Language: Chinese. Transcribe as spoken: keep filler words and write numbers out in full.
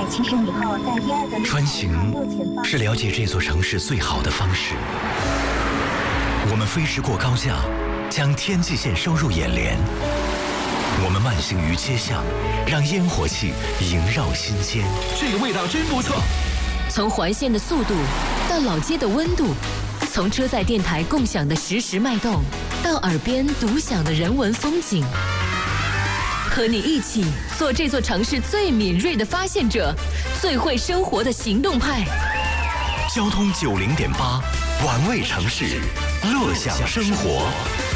七十米后，在第二个穿行是了解这座城市最好的方式。我们飞驰过高架，将天际线收入眼帘。我们慢行于街巷，让烟火气萦绕心间。 这个味道真不错。 从环线的速度到老街的温度，从车载电台共享的实时脉动，到耳边独享的人文风景。和你一起做这座城市最敏锐的发现者，最会生活的行动派。 交通九零点八，玩味城市，乐享生活。